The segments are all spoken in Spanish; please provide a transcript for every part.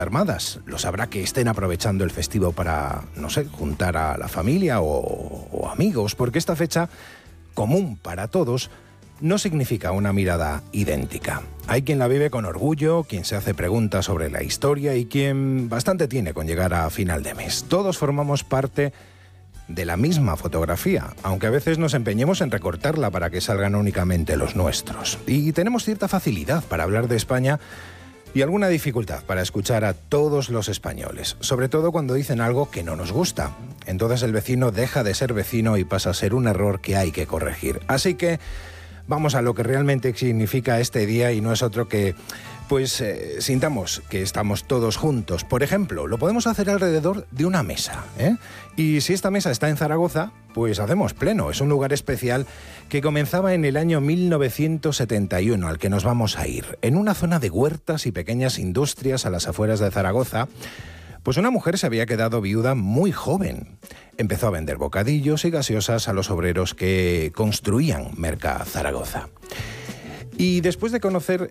Armadas. Lo sabrá que estén aprovechando el festivo para, no sé, juntar a la familia o amigos, porque esta fecha, común para todos, no significa una mirada idéntica. Hay quien la vive con orgullo, quien se hace preguntas sobre la historia y quien bastante tiene con llegar a final de mes. Todos formamos parte de la misma fotografía, aunque a veces nos empeñemos en recortarla para que salgan únicamente los nuestros. Y tenemos cierta facilidad para hablar de España y alguna dificultad para escuchar a todos los españoles, sobre todo cuando dicen algo que no nos gusta. Entonces el vecino deja de ser vecino y pasa a ser un error que hay que corregir. Así que vamos a lo que realmente significa este día y no es otro que, sintamos que estamos todos juntos. Por ejemplo, lo podemos hacer alrededor de una mesa, ¿eh? Y si esta mesa está en Zaragoza, pues hacemos pleno. Es un lugar especial que comenzaba en el año 1971, al que nos vamos a ir. En una zona de huertas y pequeñas industrias a las afueras de Zaragoza, pues una mujer se había quedado viuda muy joven. Empezó a vender bocadillos y gaseosas a los obreros que construían Merca Zaragoza. Y después de conocer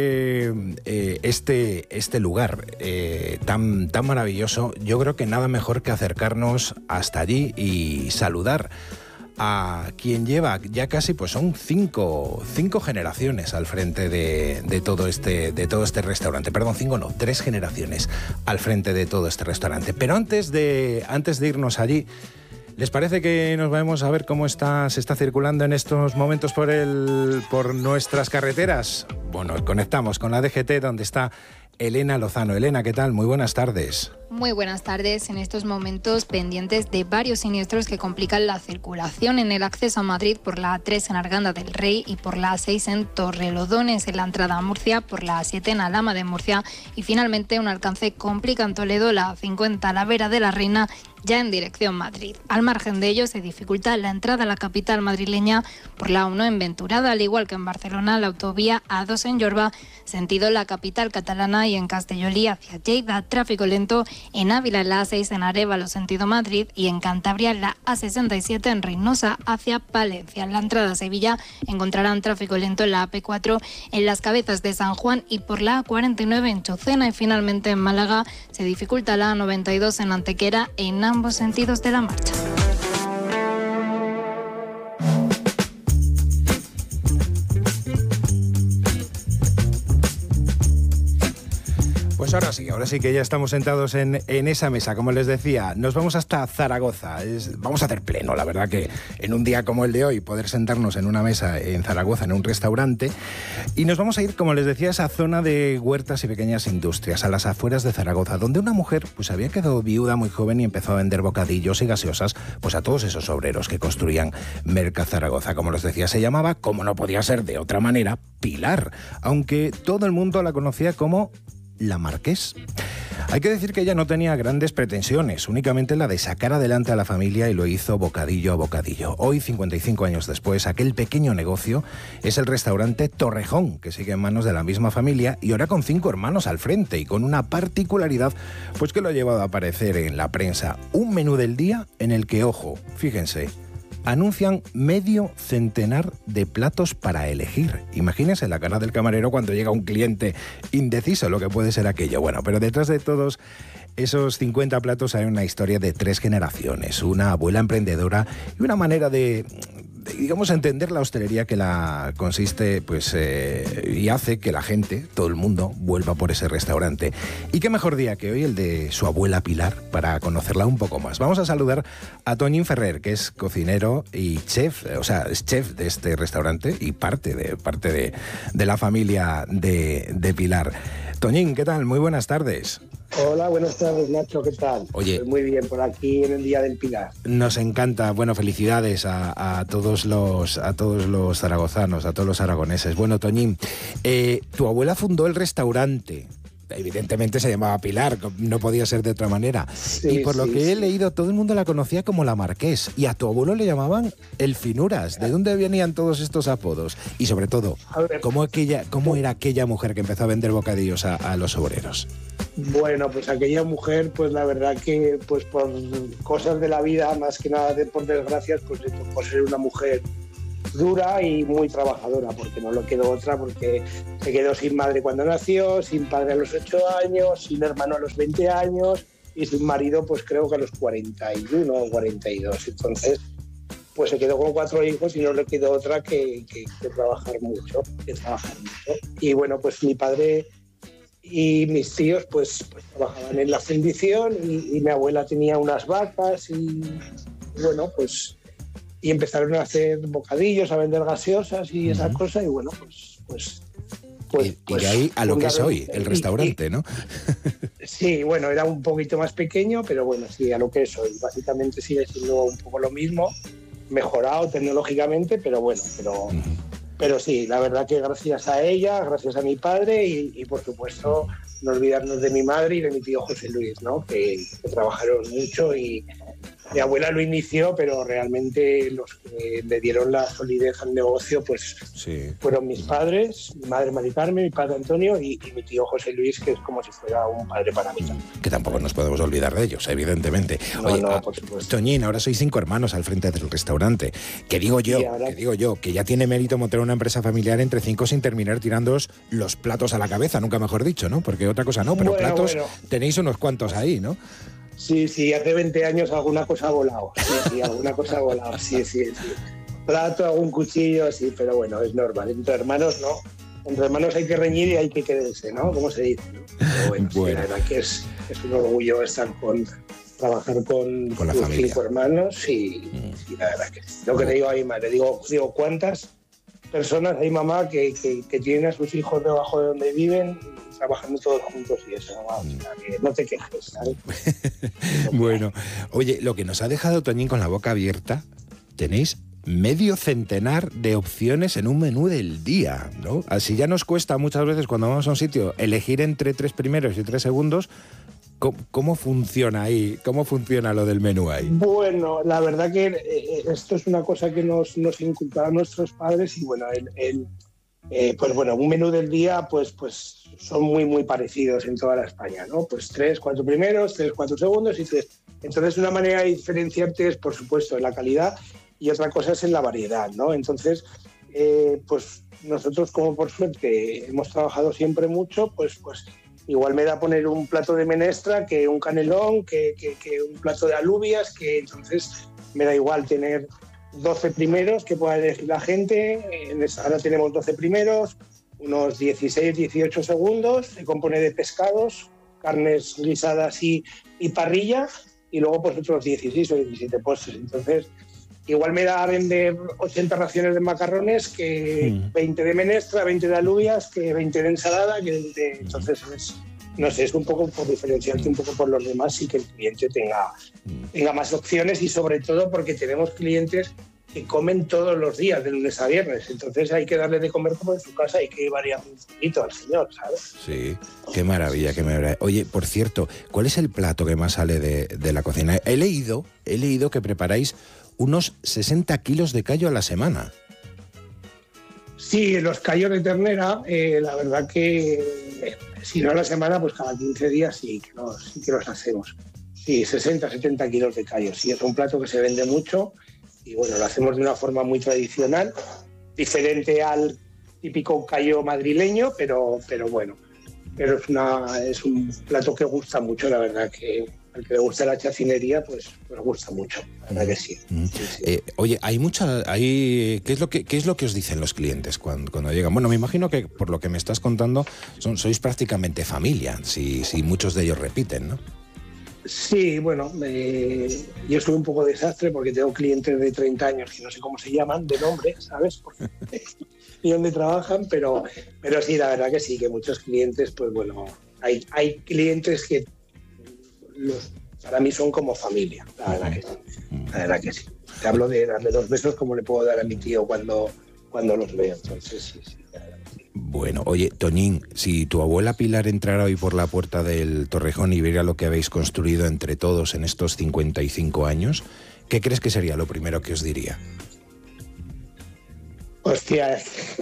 este lugar tan maravilloso, yo creo que nada mejor que acercarnos hasta allí y saludar a quien lleva ya casi, pues son cinco generaciones al frente de todo este restaurante. Perdón, 5 no, 3 generaciones al frente de todo este restaurante. Pero antes de irnos allí, ¿les parece que nos vayamos a ver cómo se está circulando en estos momentos por nuestras carreteras? Bueno, conectamos con la DGT, donde está Elena Lozano. Elena, ¿qué tal? Muy buenas tardes. Muy buenas tardes. En estos momentos pendientes de varios siniestros que complican la circulación en el acceso a Madrid por la A3 en Arganda del Rey y por la A6 en Torrelodones, en la entrada a Murcia, por la A7 en Alhama de Murcia y finalmente un alcance complica en Toledo, la A50 a la Vera de la Reina, ya en dirección Madrid. Al margen de ello, se dificulta la entrada a la capital madrileña por la A1 en Venturada, al igual que en Barcelona, la autovía A2 en Yorba, sentido la capital catalana, y en Castellolí hacia Lleida, tráfico lento en Ávila, en la A6 en Arévalo, sentido Madrid, y en Cantabria, la A67 en Reynosa hacia Palencia. En la entrada a Sevilla encontrarán tráfico lento en la AP4 en Las Cabezas de San Juan y por la A49 en Chocena, y finalmente en Málaga se dificulta la A92 en Antequera en ambos sentidos de la marcha. Pues ahora sí que ya estamos sentados en esa mesa. Como les decía, nos vamos hasta Zaragoza. Vamos a hacer pleno, la verdad que en un día como el de hoy, poder sentarnos en una mesa en Zaragoza, en un restaurante, y nos vamos a ir, como les decía, a esa zona de huertas y pequeñas industrias, a las afueras de Zaragoza, donde una mujer pues había quedado viuda muy joven y empezó a vender bocadillos y gaseosas pues a todos esos obreros que construían Merca Zaragoza. Como les decía, se llamaba, como no podía ser de otra manera, Pilar, aunque todo el mundo la conocía como la Marqués. Hay que decir que ella no tenía grandes pretensiones, únicamente la de sacar adelante a la familia, y lo hizo bocadillo a bocadillo. Hoy, 55 años después, aquel pequeño negocio es el restaurante Torrejón, que sigue en manos de la misma familia y ahora con 5 hermanos al frente y con una particularidad pues que lo ha llevado a aparecer en la prensa. Un menú del día en el que, ojo, fíjense, anuncian medio centenar de platos para elegir. Imagínense la cara del camarero cuando llega un cliente indeciso, lo que puede ser aquello. Bueno, pero detrás de todos esos 50 platos hay una historia de 3 generaciones, una abuela emprendedora y una manera de digamos, entender la hostelería que la consiste, pues, y hace que la gente, todo el mundo, vuelva por ese restaurante. Y qué mejor día que hoy el de su abuela Pilar para conocerla un poco más. Vamos a saludar a Toñín Ferrer, que es cocinero y chef, o sea, es chef de este restaurante y parte de la familia de Pilar. Toñín, ¿qué tal? Muy buenas tardes. Hola, buenas tardes, Nacho, ¿qué tal? Oye, pues muy bien, por aquí en el Día del Pilar. Nos encanta, bueno, felicidades a todos los zaragozanos, a todos los aragoneses. Bueno, Toñín, tu abuela fundó el restaurante. Evidentemente se llamaba Pilar, no podía ser de otra manera. Sí, y por lo que he leído, todo el mundo la conocía como la Marqués. Y a tu abuelo le llamaban el Finuras. ¿De dónde venían todos estos apodos? Y sobre todo, ¿cómo era aquella mujer que empezó a vender bocadillos a los obreros? Bueno, pues aquella mujer, pues la verdad que pues por cosas de la vida, más que nada por desgracias, pues le tocó ser una mujer dura y muy trabajadora, porque no le quedó otra, porque se quedó sin madre cuando nació, sin padre a los 8 años, sin hermano a los 20 años y sin marido pues creo que a los 41 o 42. Entonces pues se quedó con 4 hijos y no le quedó otra que trabajar mucho, Y bueno, pues mi padre y mis tíos pues trabajaban en la fundición y mi abuela tenía unas vacas y bueno, pues y empezaron a hacer bocadillos, a vender gaseosas y esas cosas y bueno, pues y de ahí a lo que es hoy, el restaurante, ¿no? Sí, bueno, era un poquito más pequeño, pero bueno, sí, a lo que es hoy. Básicamente sigue siendo un poco lo mismo, mejorado tecnológicamente, pero bueno, pero sí, la verdad que gracias a ella, gracias a mi padre y por supuesto no olvidarnos de mi madre y de mi tío José Luis, ¿no? Que trabajaron mucho y mi abuela lo inició, pero realmente los que le dieron la solidez al negocio pues fueron mis padres, mi madre Mari Carmen, mi padre Antonio y mi tío José Luis, que es como si fuera un padre para mí. Que tampoco nos podemos olvidar de ellos, evidentemente. Oye, por supuesto. Toñín, ahora sois 5 hermanos al frente del restaurante. Que digo yo, que ya tiene mérito montar una empresa familiar entre 5 sin terminar tirándoos los platos a la cabeza, nunca mejor dicho, ¿no? Porque otra cosa no, pero platos tenéis unos cuantos ahí, ¿no? Sí, hace 20 años alguna cosa ha volado. Alguna cosa ha volado, sí. Plato, algún cuchillo, sí, pero bueno, es normal. Entre hermanos no. Entre hermanos hay que reñir y hay que quererse, ¿no? Como se dice, ¿no? Pero bueno. Sí, la verdad que es un orgullo trabajar con la familia. 5 hermanos y la verdad que sí. Lo que te digo a mi madre, digo, ¿cuántas personas hay, mamá, que tienen a sus hijos debajo de donde viven trabajando todos juntos y eso, no te quejes, ¿sabes? Bueno, oye, lo que nos ha dejado Toñín con la boca abierta, tenéis medio centenar de opciones en un menú del día, ¿no? Así ya nos cuesta muchas veces cuando vamos a un sitio elegir entre 3 primeros y 3 segundos. ¿Cómo funciona ahí? ¿Cómo funciona lo del menú ahí? Bueno, la verdad que esto es una cosa que nos inculcaron nuestros padres y bueno, pues bueno, un menú del día pues son muy, muy parecidos en toda la España, ¿no? Pues 3, 4 primeros, 3, 4 segundos y 3. Entonces, una manera de diferenciarte es, por supuesto, en la calidad y otra cosa es en la variedad, ¿no? Entonces, pues nosotros, como por suerte hemos trabajado siempre mucho, pues igual me da poner un plato de menestra que un canelón, que un plato de alubias, que entonces me da igual tener 12 primeros que pueda elegir la gente. Ahora tenemos 12 primeros, unos 16, 18 segundos, se compone de pescados, carnes guisadas y parrilla, y luego pues otros 16 o 17 postres. Entonces, igual me da a vender 80 raciones de macarrones que 20 de menestra, 20 de alubias, que 20 de ensalada, entonces no sé, es un poco por diferenciarte un poco por los demás y que el cliente tenga más opciones y sobre todo porque tenemos clientes que comen todos los días, de lunes a viernes. Entonces hay que darle de comer como en su casa, hay que variar un poquito al señor, ¿sabes? Sí, qué maravilla, qué maravilla. Oye, por cierto, ¿cuál es el plato que más sale de la cocina? He leído que preparáis unos 60 kilos de callo a la semana. Sí, los callos de ternera, la verdad que si no a la semana, pues cada 15 días sí que los hacemos. Sí, 60, 70 kilos de callos. Sí, es un plato que se vende mucho y bueno, lo hacemos de una forma muy tradicional, diferente al típico callo madrileño, pero bueno, pero es un plato que gusta mucho, la verdad que al que le gusta la chacinería, pues gusta mucho, la verdad que sí. Sí. Oye, ¿qué es lo que os dicen los clientes cuando llegan? Bueno, me imagino que por lo que me estás contando sois prácticamente familia, si muchos de ellos repiten, ¿no? Sí, bueno, yo soy un poco desastre porque tengo clientes de 30 años que no sé cómo se llaman, de nombre, ¿sabes? Y dónde trabajan, pero sí, la verdad que sí, que muchos clientes, pues bueno, hay clientes que para mí son como familia, la verdad que sí. Te hablo de darle 2 besos como le puedo dar a mi tío cuando los veo, entonces sí, la verdad que sí. Bueno, oye, Toñín, si tu abuela Pilar entrara hoy por la puerta del Torrejón y viera lo que habéis construido entre todos en estos 55 años, ¿qué crees que sería lo primero que os diría? Hostia,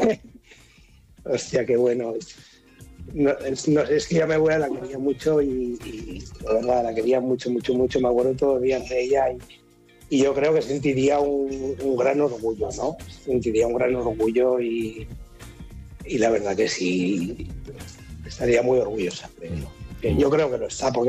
qué bueno. No, es que ya mi abuela la quería mucho y la verdad la quería mucho, me acuerdo todos los días de ella y yo creo que sentiría un gran orgullo, ¿no? Sentiría un gran orgullo y la verdad que sí, estaría muy orgullosa de ello. Yo creo que lo está, porque